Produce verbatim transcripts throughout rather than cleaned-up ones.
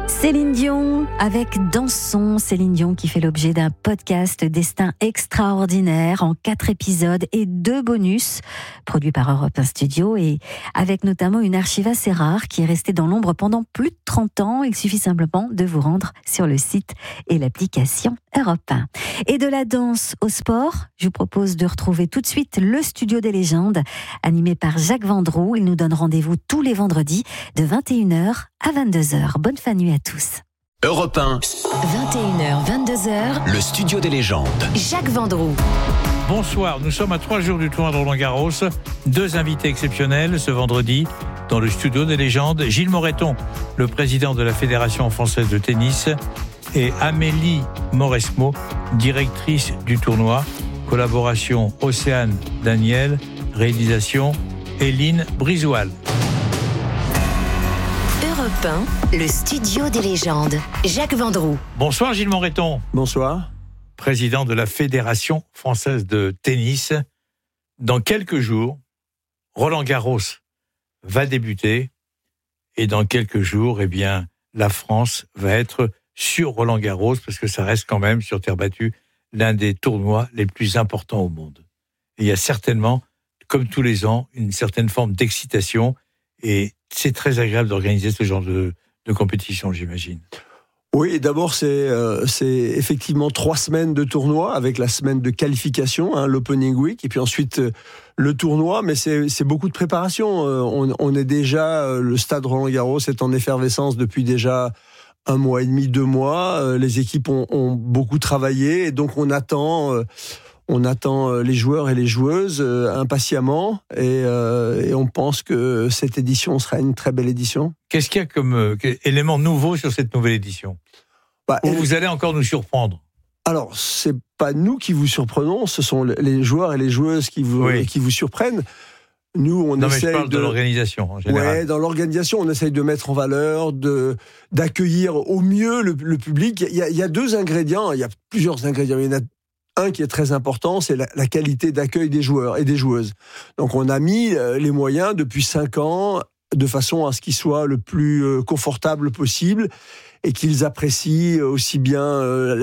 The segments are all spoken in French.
Céline Dion avec Dansons. Céline Dion qui fait l'objet d'un podcast Destin extraordinaire en quatre épisodes et deux bonus produits par Europe un Studio et avec notamment une archive assez rare qui est restée dans l'ombre pendant plus de trente ans. Il suffit simplement de vous rendre sur le site et l'application Europe un. Et de la danse au sport, je vous propose de retrouver tout de suite le Studio des légendes animé par Jacques Vendroux. Il nous donne rendez-vous tous les vendredis de vingt et une heures à vingt-deux heures. Bonne fin de nuit à tous. Europe un. vingt et une heures, vingt-deux heures. Le Studio des légendes. Jacques Vendroux. Bonsoir, nous sommes à trois jours du tournoi de Roland-Garros. Deux invités exceptionnels ce vendredi dans le Studio des légendes. Gilles Moreton, le président de la Fédération française de tennis, et Amélie Mauresmo, directrice du tournoi. Collaboration Océane Daniel, réalisation Éline Brizoal. Europe un, le Studio des légendes. Jacques Vendroux. Bonsoir Gilles Moreton. Bonsoir. Président de la Fédération française de tennis. Dans quelques jours, Roland-Garros va débuter et dans quelques jours, eh bien, la France va être sur Roland-Garros parce que ça reste quand même sur terre battue l'un des tournois les plus importants au monde. Et il y a certainement, comme tous les ans, une certaine forme d'excitation et c'est très agréable d'organiser ce genre de, de compétition, j'imagine. Oui, d'abord, c'est, euh, c'est effectivement trois semaines de tournoi avec la semaine de qualification, hein, l'Opening Week, et puis ensuite euh, le tournoi, mais c'est, c'est beaucoup de préparation. Euh, on, on est déjà, euh, le stade Roland-Garros est en effervescence depuis déjà un mois et demi, deux mois. Euh, les équipes ont, ont beaucoup travaillé, et donc on attend... Euh, On attend les joueurs et les joueuses euh, impatiemment et, euh, et on pense que cette édition sera une très belle édition. Qu'est-ce qu'il y a comme euh, élément nouveau sur cette nouvelle édition ? bah, Ou vous allez encore nous surprendre ? Alors, c'est pas nous qui vous surprenons, ce sont les joueurs et les joueuses qui vous, oui. qui vous surprennent. Nous, on non, essaye mais je parle de, de l'organisation en général. Ouais, dans l'organisation, on essaye de mettre en valeur, de d'accueillir au mieux le, le public. Il y, a, il y a deux ingrédients, il y a plusieurs ingrédients. Il y en a un qui est très important, c'est la, la qualité d'accueil des joueurs et des joueuses. Donc on a mis les moyens depuis cinq ans de façon à ce qu'ils soient le plus confortable possible et qu'ils apprécient aussi bien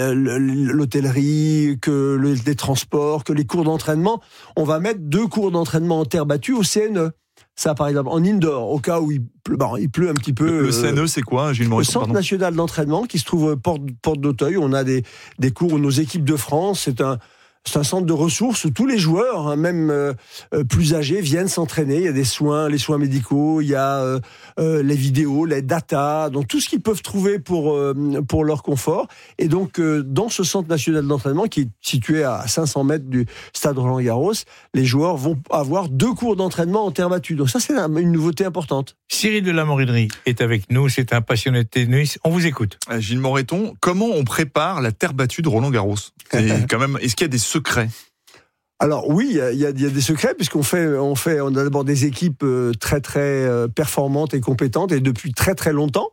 l'hôtellerie que les transports, que les cours d'entraînement. On va mettre deux cours d'entraînement en terre battue au C N E. Ça, par exemple, en indoor, au cas où il pleut, bon, il pleut un petit peu. Le, le C N E, c'est quoi, Gilles Moreton ? Le Centre national d'entraînement qui se trouve porte, porte d'Auteuil. On a des, des cours où nos équipes de France, c'est un, c'est un centre de ressources où tous les joueurs, hein, même euh, plus âgés, viennent s'entraîner. Il y a des soins, les soins médicaux, il y a euh, euh, les vidéos, les datas, donc tout ce qu'ils peuvent trouver pour, euh, pour leur confort. Et donc, euh, dans ce centre national d'entraînement, qui est situé à cinq cents mètres du stade Roland-Garros, les joueurs vont avoir deux cours d'entraînement en terre battue. Donc ça, c'est une nouveauté importante. Cyril de la Morinerie est avec nous, c'est un passionné de tennis. On vous écoute. Gilles Moreton, comment on prépare la terre battue de Roland-Garros ? C'est quand même, est-ce qu'il y a des secrets ? Alors oui, il y a, il y a des secrets puisqu'on fait, on fait, on a d'abord des équipes très très performantes et compétentes et depuis très très longtemps.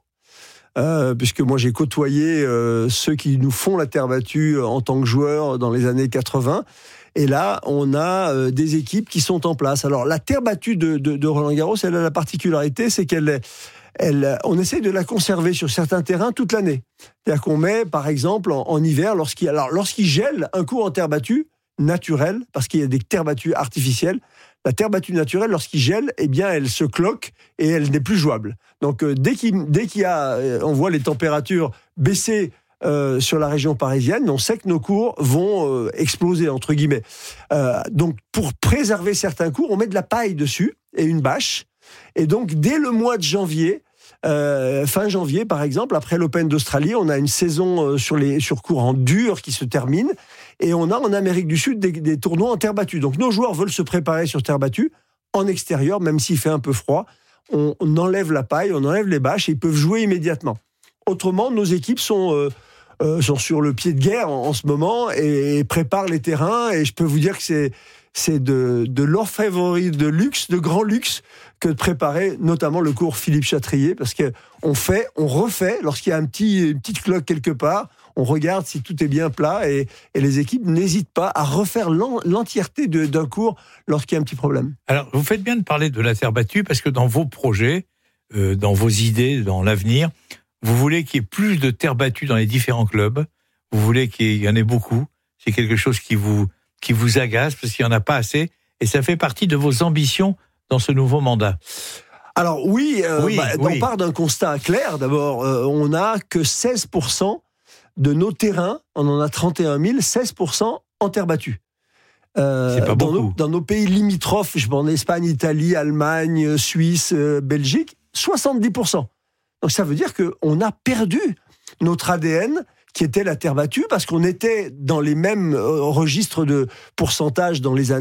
Euh, puisque moi j'ai côtoyé euh, ceux qui nous font la terre battue en tant que joueurs dans les années quatre-vingts. Et là, on a euh, des équipes qui sont en place. Alors la terre battue de, de, de Roland-Garros, elle a la particularité, c'est qu'elle est Elle, on essaie de la conserver sur certains terrains toute l'année. C'est-à-dire qu'on met, par exemple, en, en hiver, lorsqu'il, alors, lorsqu'il gèle un cours en terre battue naturelle, parce qu'il y a des terres battues artificielles, la terre battue naturelle, lorsqu'il gèle, eh bien, elle se cloque et elle n'est plus jouable. Donc, euh, dès, qu'il, dès qu'il y a, euh, on voit les températures baisser euh, sur la région parisienne, on sait que nos cours vont euh, exploser, entre guillemets. Euh, donc, pour préserver certains cours, on met de la paille dessus et une bâche. Et donc, dès le mois de janvier, Euh, fin janvier, par exemple, après l'Open d'Australie, on a une saison euh, sur les sur cours en dur qui se termine, et on a en Amérique du Sud des, des tournois en terre battue. Donc nos joueurs veulent se préparer sur terre battue en extérieur, même s'il fait un peu froid. On, on enlève la paille, on enlève les bâches, et ils peuvent jouer immédiatement. Autrement, nos équipes sont euh, euh, sont sur le pied de guerre en, en ce moment et, et préparent les terrains. Et je peux vous dire que c'est c'est de, de l'orfèvrerie de luxe, de grand luxe, que de préparer notamment le cours Philippe Chatrier, parce qu'on fait, on refait, lorsqu'il y a un petit, une petite cloque quelque part, on regarde si tout est bien plat, et, et les équipes n'hésitent pas à refaire l'entièreté de, d'un cours lorsqu'il y a un petit problème. Alors, vous faites bien de parler de la terre battue, parce que dans vos projets, euh, dans vos idées, dans l'avenir, Vous voulez qu'il y ait plus de terre battue dans les différents clubs. Vous voulez qu'il y en ait beaucoup. C'est quelque chose qui vous, qui vous agace parce qu'il n'y en a pas assez. Et ça fait partie de vos ambitions dans ce nouveau mandat. Alors oui, euh, oui, bah, oui. on part d'un constat clair. D'abord, euh, on n'a que seize pour cent de nos terrains, on en a trente et un mille, seize pour cent en terre battue. Euh, C'est pas dans, beaucoup. nos, dans nos pays limitrophes, je pense en Espagne, Italie, Allemagne, Suisse, euh, Belgique, soixante-dix pour cent. Donc ça veut dire qu'on a perdu notre A D N qui était la terre battue parce qu'on était dans les mêmes euh, registres de pourcentage dans les années